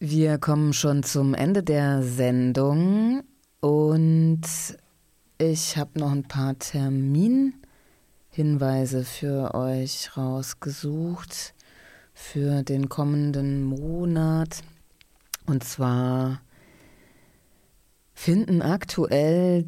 Wir kommen schon zum Ende der Sendung und ich habe noch ein paar Terminhinweise für euch rausgesucht für den kommenden Monat. Und zwar finden aktuell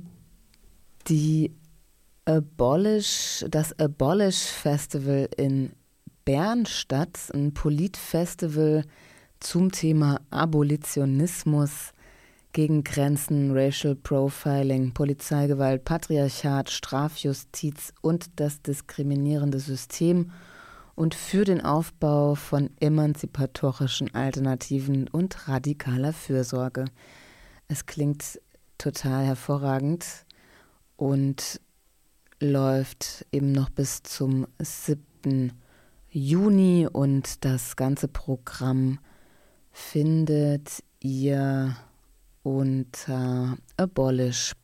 das Abolish Festival in Bern statt, ein Politfestival zum Thema Abolitionismus, gegen Grenzen, Racial Profiling, Polizeigewalt, Patriarchat, Strafjustiz und das diskriminierende System und für den Aufbau von emanzipatorischen Alternativen und radikaler Fürsorge. Es klingt total hervorragend und läuft eben noch bis zum 7. Juni und das ganze Programm findet ihr unter abolish.ch.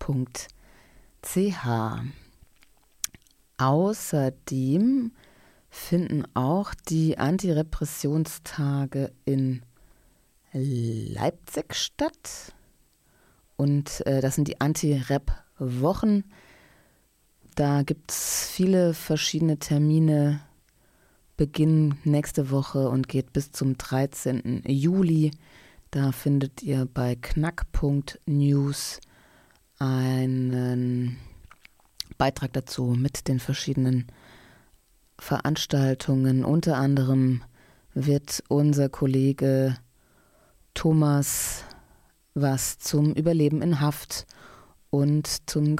Außerdem finden auch die Antirepressionstage in Leipzig statt. Und das sind die Anti-Rep-Wochen. Da gibt es viele verschiedene Termine. Beginn nächste Woche und geht bis zum 13. Juli. Da findet ihr bei knack.news einen Beitrag dazu mit den verschiedenen Veranstaltungen. Unter anderem wird unser Kollege Thomas was zum Überleben in Haft und zum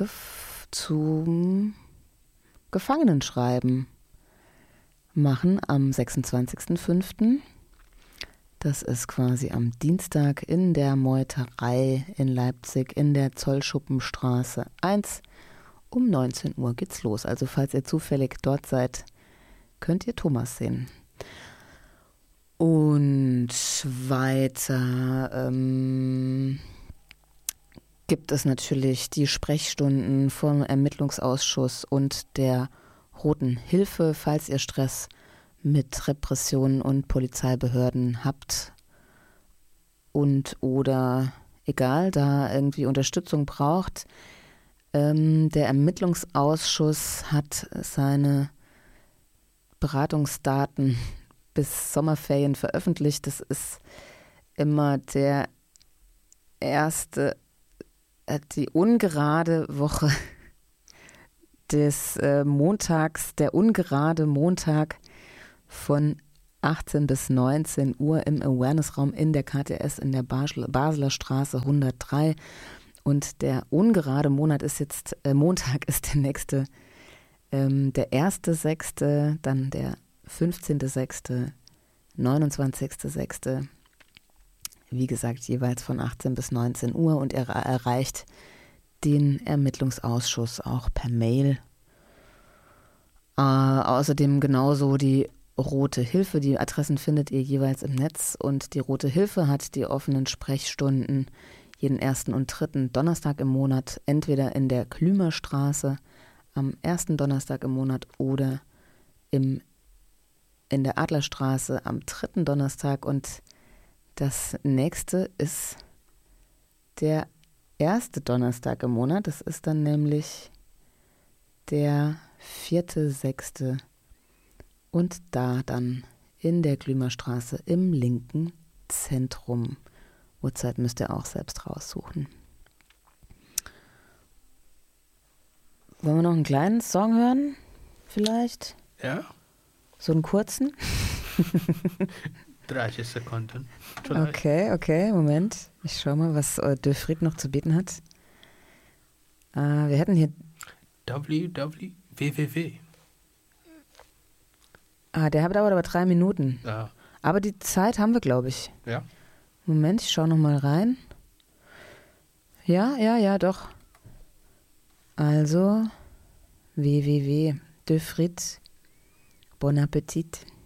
Gefangenenschreiben machen am 26.05. Das ist quasi am Dienstag in der Meuterei in Leipzig in der Zollschuppenstraße 1. Um 19 Uhr geht's los. Also falls ihr zufällig dort seid, könnt ihr Thomas sehen. Und weiter gibt es natürlich die Sprechstunden vom Ermittlungsausschuss und der Roten Hilfe, falls ihr Stress mit Repressionen und Polizeibehörden habt und oder egal, da irgendwie Unterstützung braucht. Der Ermittlungsausschuss hat seine Beratungsdaten bis Sommerferien veröffentlicht. Das ist immer die ungerade Woche des Montags, der ungerade Montag von 18 bis 19 Uhr im Awareness-Raum in der KTS in der Basler Straße 103. Und der ungerade Monat ist jetzt, Montag ist der nächste, der 1.6., dann der 15.6., 29.6., wie gesagt, jeweils von 18 bis 19 Uhr und er erreicht den Ermittlungsausschuss auch per Mail. Außerdem genauso die Rote Hilfe. Die Adressen findet ihr jeweils im Netz und die Rote Hilfe hat die offenen Sprechstunden jeden ersten und dritten Donnerstag im Monat, entweder in der Klümerstraße am ersten Donnerstag im Monat oder in der Adlerstraße am dritten Donnerstag. Und das nächste ist der erste Donnerstag im Monat. Das ist dann nämlich der 4.6. und da dann in der Klümerstraße im linken Zentrum. Uhrzeit müsst ihr auch selbst raussuchen. Wollen wir noch einen kleinen Song hören? Vielleicht? Ja. So einen kurzen? 30 Sekunden. Vielleicht. Okay, Moment. Ich schau mal, was De Fried noch zu bieten hat. Wir hätten hier www. Der dauert aber 3 Minuten. Ja. Aber die Zeit haben wir, glaube ich. Ja. Moment, ich schaue noch mal rein. Ja, doch. Also, www. De Fried. Bon Appetit.